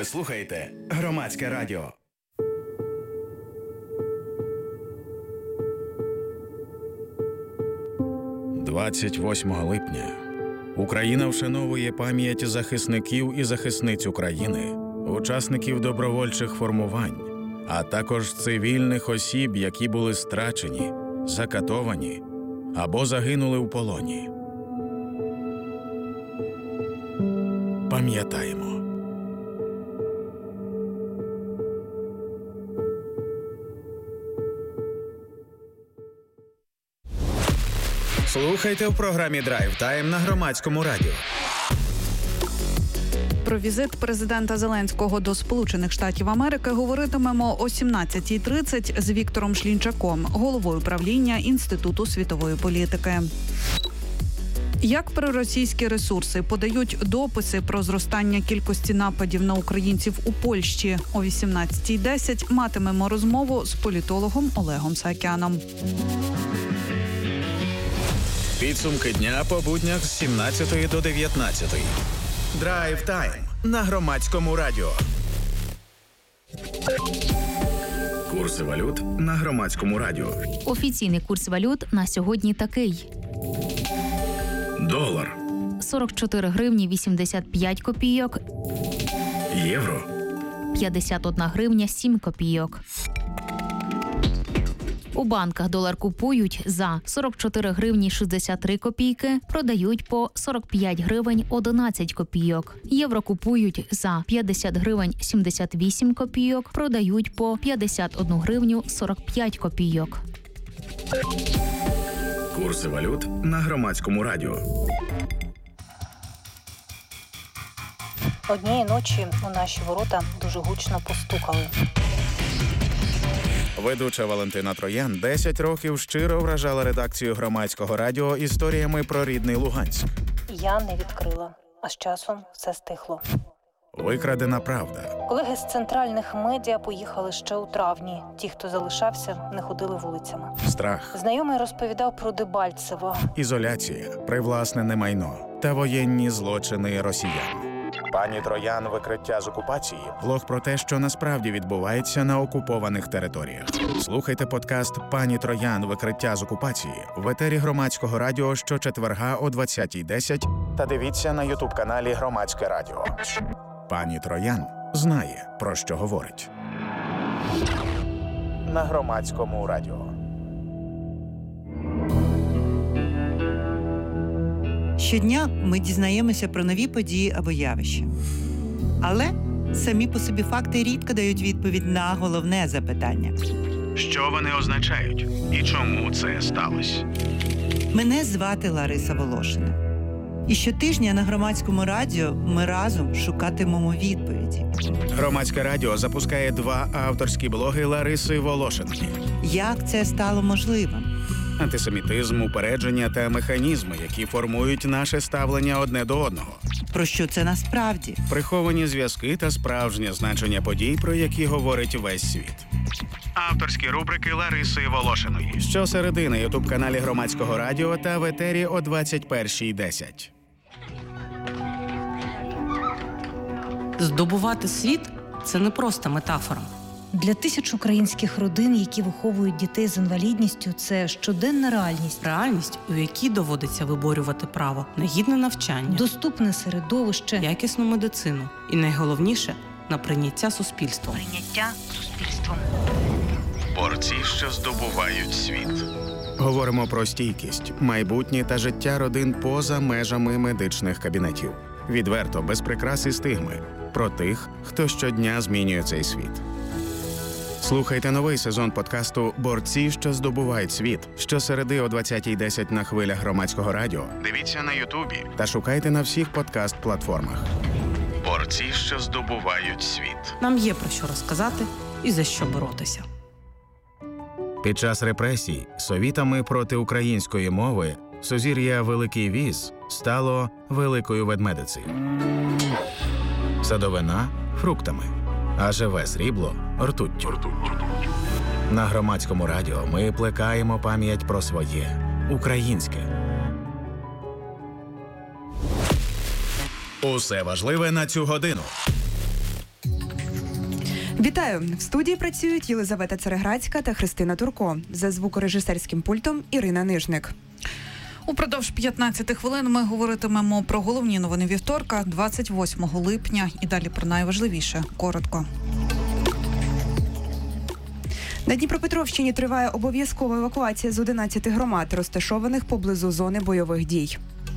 Ви слухаєте Громадське радіо. – 28 липня. Україна вшановує пам'ять захисників і захисниць України, учасників добровольчих формувань, а також цивільних осіб, які були страчені, закатовані або загинули в полоні. Пам'ятаємо. Слухайте в програмі «Драйв Тайм» на Громадському радіо. Про візит президента Зеленського до Сполучених Штатів Америки говоритимемо о 17:30 з Віктором Шлінчаком, головою правління Інституту світової політики. Як проросійські ресурси подають дописи про зростання кількості нападів на українців у Польщі? О 18:10 матимемо розмову з політологом Олегом Саакяном. Підсумки дня по буднях з 17 до 19. Драйв Тайм на Громадському радіо. Курси валют на Громадському радіо. Офіційний курс валют на сьогодні такий. Долар. 44 гривні 85 копійок. Євро. 51 гривня 7 копійок. У банках долар купують за 44 гривні 63 копійки, продають по 45 гривень 11 копійок. Євро купують за 50 гривень 78 копійок, продають по 51 гривню 45 копійок. Курси валют на Громадському радіо. Однієї ночі у наші ворота дуже гучно постукали. Ведуча Валентина Троян 10 років щиро вражала редакцію Громадського радіо історіями про рідний Луганськ. Я не відкрила, а з часом все стихло. Викрадена правда. Колеги з центральних медіа поїхали ще у травні. Ті, хто залишався, не ходили вулицями. Страх. Знайомий розповідав про Дебальцево. Ізоляція, привласнене майно та воєнні злочини росіян. Пані Троян «Викриття з окупації» – блог про те, що насправді відбувається на окупованих територіях. Слухайте подкаст «Пані Троян. Викриття з окупації» в етері Громадського радіо щочетверга о 20:10 та дивіться на ютуб-каналі Громадське радіо. Пані Троян знає, про що говорить. На Громадському радіо. Щодня ми дізнаємося про нові події або явища. Але самі по собі факти рідко дають відповідь на головне запитання. Що вони означають? І чому це сталося? Мене звати Лариса Волошина. І щотижня на Громадському радіо ми разом шукатимемо відповіді. Громадське радіо запускає 2 авторські блоги Лариси Волошинки. Як це стало можливим? Антисемітизм, упередження та механізми, які формують наше ставлення одне до одного. Про що це насправді? Приховані зв'язки та справжнє значення подій, про які говорить весь світ. Авторські рубрики Лариси Волошиної. Щосереди на ютуб-каналі Громадського радіо та в етері о 21:10. Здобувати світ – це не просто метафора. Для тисяч українських родин, які виховують дітей з інвалідністю, це щоденна реальність. Реальність, у якій доводиться виборювати право на гідне навчання, Доступне середовище, якісну медицину і, найголовніше, на прийняття суспільством. Борці, що здобувають світ. Говоримо про стійкість, майбутнє та життя родин поза межами медичних кабінетів. Відверто, без прикрас і стигми. Про тих, хто щодня змінює цей світ. Слухайте новий сезон подкасту «Борці, що здобувають світ» щосереди о 20:10 на хвилях Громадського радіо. Дивіться на Ютубі та шукайте на всіх подкаст-платформах. Борці, що здобувають світ. Нам є про що розказати і за що боротися. Під час репресій совітами проти української мови сузір'я Великий Віз стало Великою Ведмедицею. Садовина – фруктами, а живе срібло – ртуттю. На Громадському радіо ми плекаємо пам'ять про своє – українське. Усе важливе на цю годину. Вітаю! В студії працюють Єлизавета Цареградська та Христина Турко. За звукорежисерським пультом Ірина Нижник. Упродовж 15 хвилин ми говоритимемо про головні новини вівторка, 28 липня. І далі про найважливіше. Коротко. На Дніпропетровщині триває обов'язкова евакуація з 11 громад, розташованих поблизу зони бойових дій.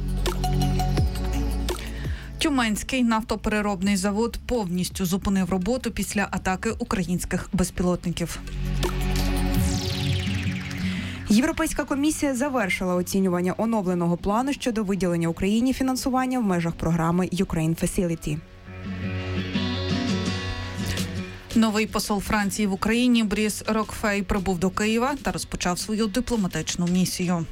Тюменський нафтопереробний завод повністю зупинив роботу після атаки українських безпілотників. Європейська комісія завершила оцінювання оновленого плану щодо виділення Україні фінансування в межах програми Ukraine Facility. Новий посол Франції в Україні Бріс Рокфей прибув до Києва та розпочав свою дипломатичну місію.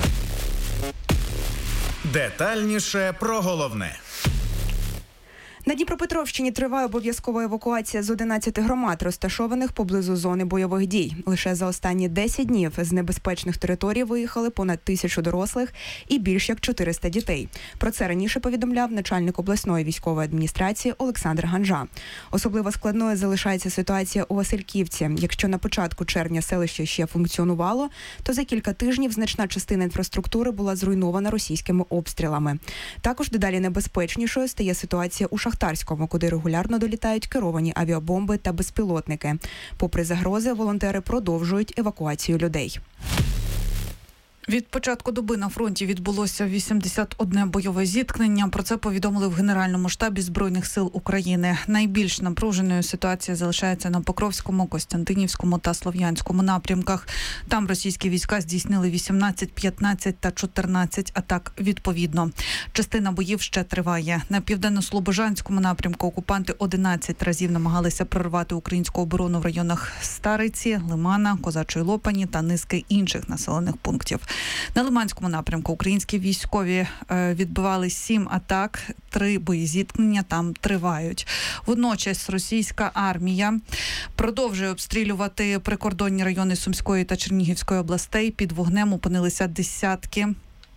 Детальніше про головне. На Дніпропетровщині триває обов'язкова евакуація з 11 громад, розташованих поблизу зони бойових дій. Лише за останні 10 днів з небезпечних територій виїхали понад 1000 дорослих і більш як 400 дітей. Про це раніше повідомляв начальник обласної військової адміністрації Олександр Ганжа. Особливо складною залишається ситуація у Васильківці. Якщо на початку червня селище ще функціонувало, то за кілька тижнів значна частина інфраструктури була зруйнована російськими обстрілами. Також дедалі небезпечнішою стає ситуація у Шахтарському, куди регулярно долітають керовані авіабомби та безпілотники. Попри загрози, волонтери продовжують евакуацію людей. Від початку доби на фронті відбулося 81 бойове зіткнення. Про це повідомили в Генеральному штабі Збройних сил України. Найбільш напруженою ситуація залишається на Покровському, Костянтинівському та Слов'янському напрямках. Там російські війська здійснили 18, 15 та 14 атак відповідно. Частина боїв ще триває. На Південно-Слобожанському напрямку окупанти 11 разів намагалися прорвати українську оборону в районах Стариці, Лимана, Козачої Лопані та низки інших населених пунктів. На Лиманському напрямку українські військові відбивали 7 атак, 3 боєзіткнення там тривають. Водночас російська армія продовжує обстрілювати прикордонні райони Сумської та Чернігівської областей. Під вогнем опинилися десятки.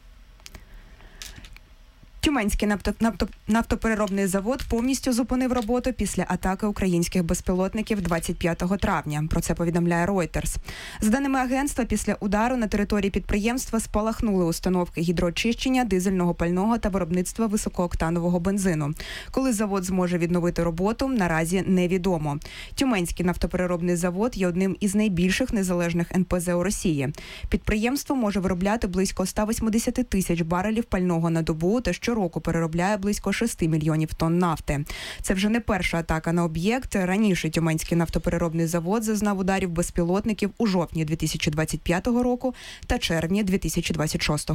Тюменський нафтопереробний завод повністю зупинив роботу після атаки українських безпілотників 25 травня. Про це повідомляє Reuters. За даними агентства, після удару на території підприємства спалахнули установки гідроочищення, дизельного пального та виробництва високооктанового бензину. Коли завод зможе відновити роботу, наразі невідомо. Тюменський нафтопереробний завод є одним із найбільших незалежних НПЗ у Росії. Підприємство може виробляти близько 180 тисяч барелів пального на добу та щороку переробляє близько 6 мільйонів тонн нафти. Це вже не перша атака на об'єкт. Раніше Тюменський нафтопереробний завод зазнав ударів безпілотників у жовтні 2025 року та червні 2026.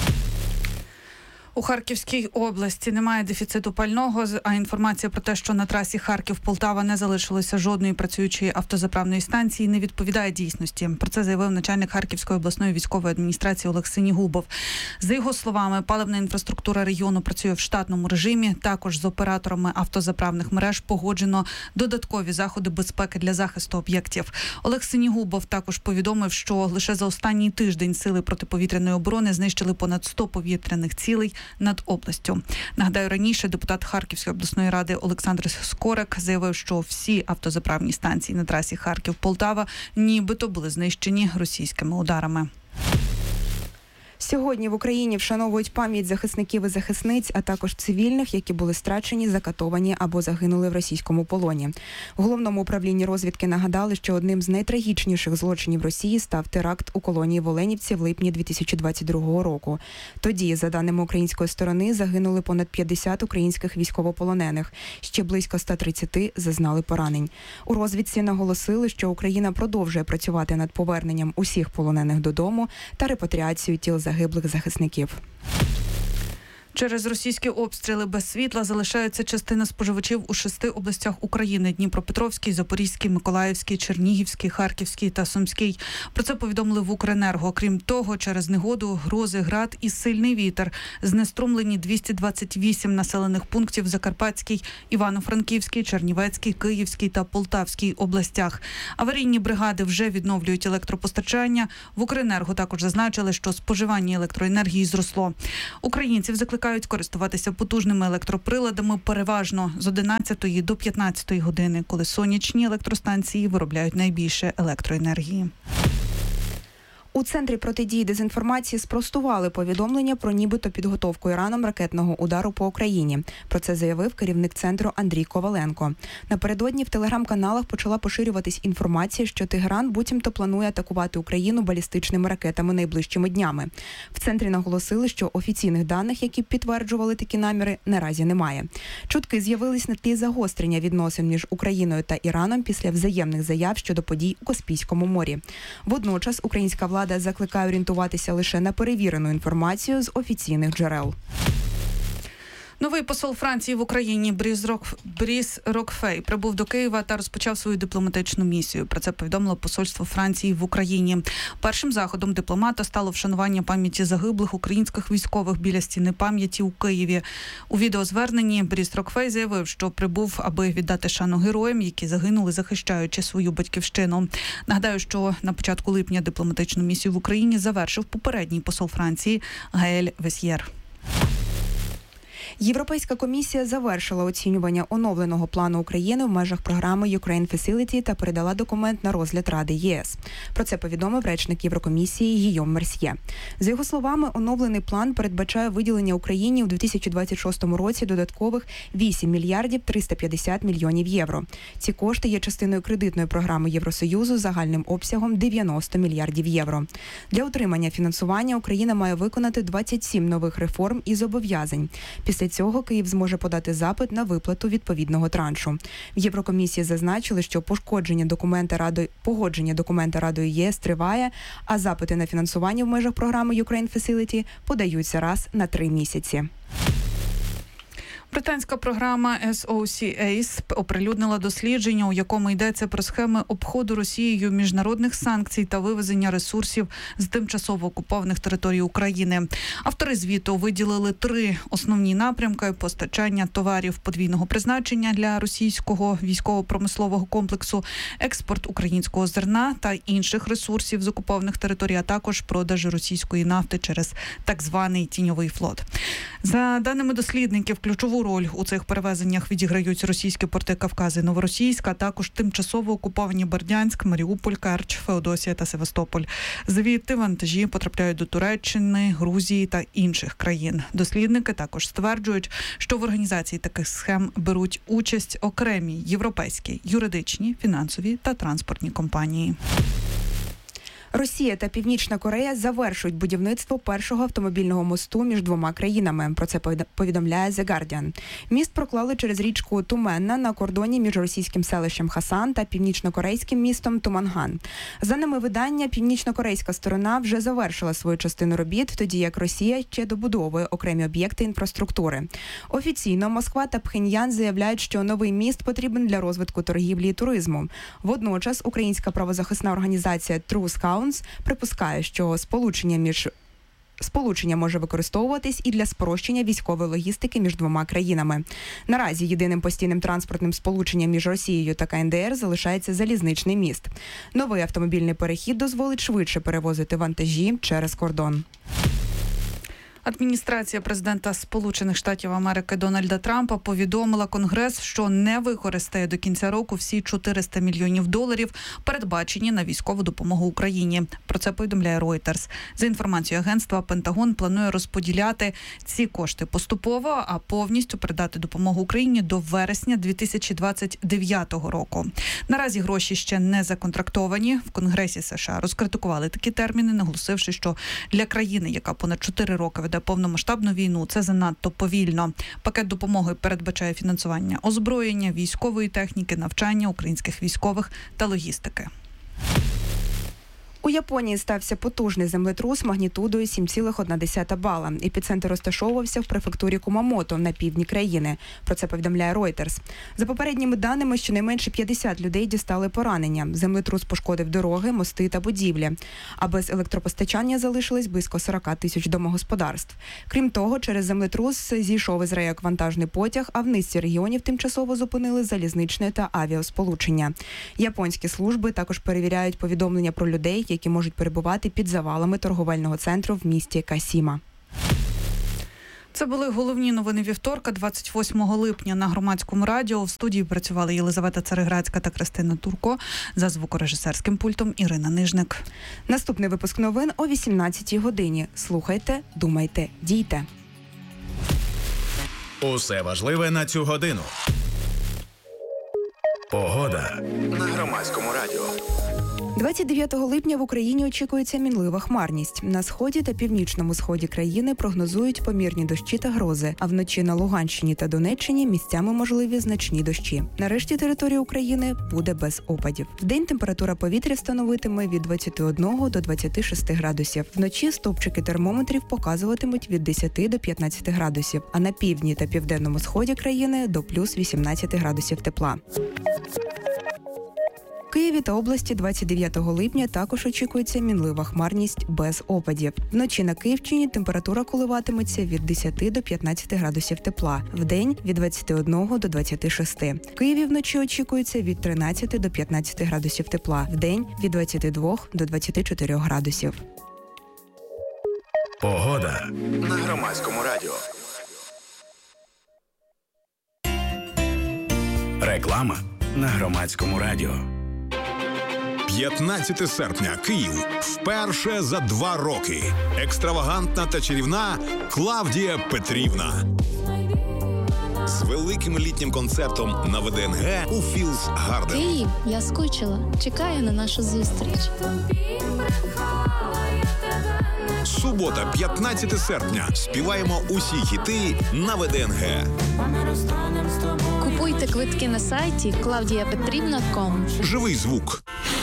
У Харківській області немає дефіциту пального, а інформація про те, що на трасі Харків-Полтава не залишилося жодної працюючої автозаправної станції, не відповідає дійсності. Про це заявив начальник Харківської обласної військової адміністрації Олег Синігубов. За його словами, паливна інфраструктура регіону працює в штатному режимі. Також з операторами автозаправних мереж погоджено додаткові заходи безпеки для захисту об'єктів. Олег Синігубов також повідомив, що лише за останній тиждень сили протиповітряної оборони знищили понад 100 повітряних цілей над областю. Нагадаю, раніше депутат Харківської обласної ради Олександр Скорик заявив, що всі автозаправні станції на трасі Харків-Полтава нібито були знищені російськими ударами. Сьогодні в Україні вшановують пам'ять захисників і захисниць, а також цивільних, які були страчені, закатовані або загинули в російському полоні. В Головному управлінні розвідки нагадали, що одним з найтрагічніших злочинів Росії став теракт у колонії в Оленівці в липні 2022 року. Тоді, за даними української сторони, загинули понад 50 українських військовополонених. Ще близько 130 зазнали поранень. У розвідці наголосили, що Україна продовжує працювати над поверненням усіх полонених додому та репатріацією тіл загиблих захисників. Через російські обстріли без світла залишається частина споживачів у 6 областях України – Дніпропетровській, Запорізькій, Миколаївській, Чернігівській, Харківській та Сумській. Про це повідомили в Укренерго. Крім того, через негоду, грози, град і сильний вітер знеструмлені 228 населених пунктів в Закарпатській, Івано-Франківській, Чернівецькій, Київській та Полтавській областях. Аварійні бригади вже відновлюють електропостачання. В Укренерго також зазначили, що споживання електроенергії зросло. Українців закликають закликають користуватися потужними електроприладами переважно з 11 до 15 години, коли сонячні електростанції виробляють найбільше електроенергії. У Центрі протидії дезінформації спростували повідомлення про нібито підготовку Іраном ракетного удару по Україні. Про це заявив керівник центру Андрій Коваленко. Напередодні в телеграм-каналах почала поширюватись інформація, що Тегеран буцімто планує атакувати Україну балістичними ракетами найближчими днями. В центрі наголосили, що офіційних даних, які підтверджували такі наміри, наразі немає. Чутки з'явились на тлі загострення відносин між Україною та Іраном після взаємних заяв щодо подій у Каспійському морі. Водночас українська влада закликає орієнтуватися лише на перевірену інформацію з офіційних джерел. Новий посол Франції в Україні Бріс Рокфей прибув до Києва та розпочав свою дипломатичну місію. Про це повідомило посольство Франції в Україні. Першим заходом дипломата стало вшанування пам'яті загиблих українських військових біля стіни пам'яті у Києві. У відеозверненні Бріс Рокфей заявив, що прибув, аби віддати шану героям, які загинули, захищаючи свою батьківщину. Нагадаю, що на початку липня дипломатичну місію в Україні завершив попередній посол Франції Гаель Весьєр. Європейська комісія завершила оцінювання оновленого плану України в межах програми Ukraine Facility та передала документ на розгляд Ради ЄС. Про це повідомив речник Єврокомісії Гійом Мерсьє. За його словами, оновлений план передбачає виділення Україні у 2026 році додаткових 8 мільярдів 350 мільйонів євро. Ці кошти є частиною кредитної програми Євросоюзу з загальним обсягом 90 мільярдів євро. Для отримання фінансування Україна має виконати 27 нових реформ і зобов'язань. Після цього Київ зможе подати запит на виплату відповідного траншу. В Єврокомісії зазначили, що погодження документа Радою ЄС триває, а запити на фінансування в межах програми Ukraine Facility подаються раз на 3 місяці. Британська програма SOCACE оприлюднила дослідження, у якому йдеться про схеми обходу Росією міжнародних санкцій та вивезення ресурсів з тимчасово окупованих територій України. Автори звіту виділили 3 основні напрямки – постачання товарів подвійного призначення для російського військово-промислового комплексу, експорт українського зерна та інших ресурсів з окупованих територій, а також продаж російської нафти через так званий тіньовий флот. За даними дослідників, ключову роль у цих перевезеннях відіграють російські порти Кавказ і Новоросійськ, а також тимчасово окуповані Бердянськ, Маріуполь, Керч, Феодосія та Севастополь. Звідти вантажі потрапляють до Туреччини, Грузії та інших країн. Дослідники також стверджують, що в організації таких схем беруть участь окремі європейські юридичні, фінансові та транспортні компанії. Росія та Північна Корея завершують будівництво першого автомобільного мосту між двома країнами. Про це повідомляє The Guardian. Міст проклали через річку Туменна на кордоні між російським селищем Хасан та північнокорейським містом Туманган. За даними видання, північнокорейська сторона вже завершила свою частину робіт, тоді як Росія ще добудовує окремі об'єкти інфраструктури. Офіційно Москва та Пхеньян заявляють, що новий міст потрібен для розвитку торгівлі і туризму. Водночас українська правозахисна організація Truth Count припускає, що сполучення може використовуватись і для спрощення військової логістики між двома країнами. Наразі єдиним постійним транспортним сполученням між Росією та КНДР залишається залізничний міст. Новий автомобільний перехід дозволить швидше перевозити вантажі через кордон. Адміністрація президента Сполучених Штатів Америки Дональда Трампа повідомила Конгрес, що не використає до кінця року всі $400 мільйонів, передбачені на військову допомогу Україні. Про це повідомляє Reuters. За інформацією агентства, Пентагон планує розподіляти ці кошти поступово, а повністю передати допомогу Україні до вересня 2029 року. Наразі гроші ще не законтрактовані. В Конгресі США розкритикували такі терміни, наголосивши, що для країни, яка понад 4 роки веде повномасштабну війну, це занадто повільно. Пакет допомоги передбачає фінансування озброєння, військової техніки, навчання українських військових та логістики. У Японії стався потужний землетрус магнітудою 7,1 бала. Епіцентр розташовувався в префектурі Кумамото на півдні країни. Про це повідомляє Reuters. За попередніми даними, щонайменше 50 людей дістали поранення. Землетрус пошкодив дороги, мости та будівлі. А без електропостачання залишились близько 40 тисяч домогосподарств. Крім того, через землетрус зійшов із рейок вантажний потяг, а в низці регіонів тимчасово зупинили залізничне та авіасполучення. Японські служби також перевіряють повідомлення про людей, які можуть перебувати під завалами торговельного центру в місті Касіма. Це були головні новини вівторка, 28 липня на Громадському радіо. В студії працювали Єлизавета Цареградська та Кристина Турко. За звукорежисерським пультом Ірина Нижник. Наступний випуск новин о 18-й годині. Слухайте, думайте, дійте. Усе важливе на цю годину. Погода на Громадському радіо. 29 липня в Україні очікується мінлива хмарність. На сході та північному сході країни прогнозують помірні дощі та грози, а вночі на Луганщині та Донеччині місцями можливі значні дощі. На решті території України буде без опадів. Вдень температура повітря становитиме від 21 до 26 градусів. Вночі стовпчики термометрів показуватимуть від 10 до 15 градусів, а на півдні та південному сході країни до плюс 18 градусів тепла. В Києві та області 29 липня також очікується мінлива хмарність без опадів. Вночі на Київщині температура коливатиметься від 10 до 15 градусів тепла, вдень – від 21 до 26. В Києві вночі очікується від 13 до 15 градусів тепла, вдень – від 22 до 24 градусів. Погода на Громадському радіо. Реклама на Громадському радіо. 15 серпня. Київ. Вперше за 2 роки. Екстравагантна та чарівна Клавдія Петрівна. З великим літнім концертом на ВДНГ у Філс Гарден. Київ, я скучила. Чекаю на нашу зустріч. Субота, 15 серпня. Співаємо усі хіти на ВДНГ. Купуйте квитки на сайті claudiapetrivna.com. Живий звук.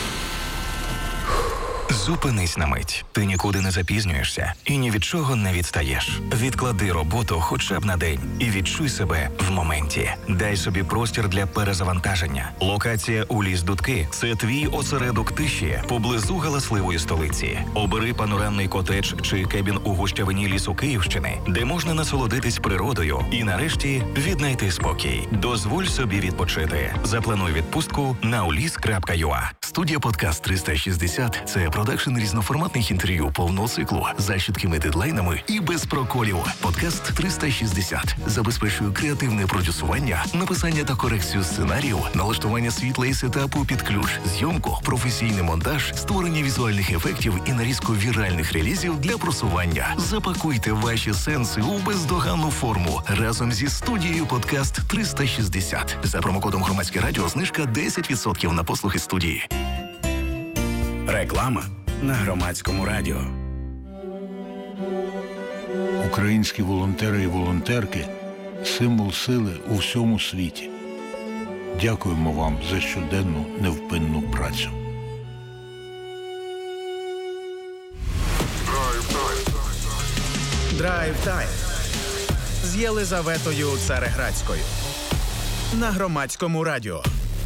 Зупинись на мить. Ти нікуди не запізнюєшся і ні від чого не відстаєш. Відклади роботу хоча б на день і відчуй себе в моменті. Дай собі простір для перезавантаження. Локація у ліс Дудки – це твій осередок тиші поблизу галасливої столиці. Обери панорамний котедж чи кебін у гущавині лісу Київщини, де можна насолодитись природою і нарешті віднайти спокій. Дозволь собі відпочити. Заплануй відпустку на ulis.ua. Студія «Подкаст 360» – це продакшн різноформатних інтерв'ю повного циклу з чіткими дедлайнами і без проколів. «Подкаст 360» забезпечує креативне продюсування, написання та корекцію сценаріїв, налаштування світла і сетапу під ключ, зйомку, професійний монтаж, створення візуальних ефектів і нарізку віральних релізів для просування. Запакуйте ваші сенси у бездоганну форму разом зі студією «Подкаст 360». За промокодом «Громадське радіо» знижка 10% на послуги студії. Реклама на Громадському радіо. Українські волонтери і волонтерки – символ сили у всьому світі. Дякуємо вам за щоденну невпинну працю. Драйв-тайм з Єлизаветою Цареградською на Громадському радіо.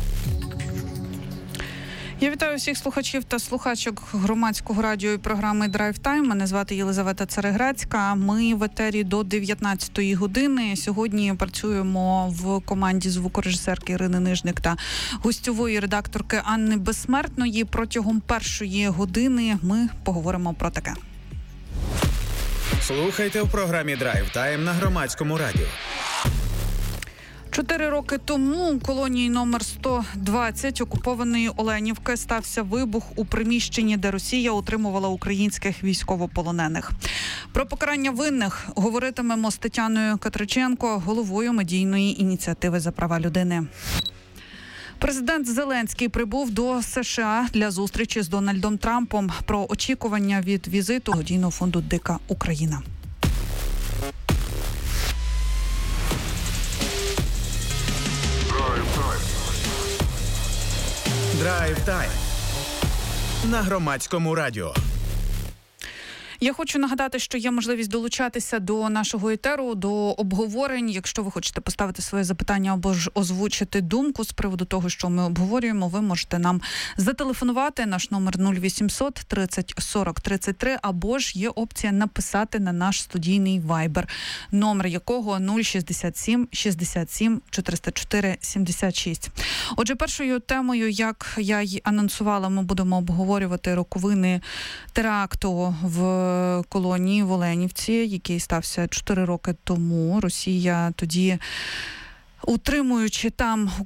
Я вітаю всіх слухачів та слухачок Громадського радіо і програми «Драйв Тайм». Мене звати Єлизавета Цареградська. Ми в етері до 19-ї години. Сьогодні працюємо в команді звукорежисерки Ірини Нижник та гостьової редакторки Анни Безсмертної. Протягом першої години ми поговоримо про таке. Слухайте в програмі «Драйв Тайм» на Громадському радіо. 4 роки тому у колонії номер 120 окупованої Оленівки стався вибух у приміщенні, де Росія утримувала українських військовополонених. Про покарання винних говоритимемо з Тетяною Катриченко, головою медійної ініціативи за права людини. Президент Зеленський прибув до США для зустрічі з Дональдом Трампом. Про очікування від візиту благодійного фонду «Дика Україна». Драйв-тайм на Громадському радіо. Я хочу нагадати, що є можливість долучатися до нашого етеру, до обговорень. Якщо ви хочете поставити своє запитання або ж озвучити думку з приводу того, що ми обговорюємо, ви можете нам зателефонувати. Наш номер 0800 30 40 33, або ж є опція написати на наш студійний вайбер, номер якого 067 67 404 76. Отже, першою темою, як я й анонсувала, ми будемо обговорювати роковини теракту в колонії в Оленівці, який стався 4 роки тому. Росія тоді, утримуючи там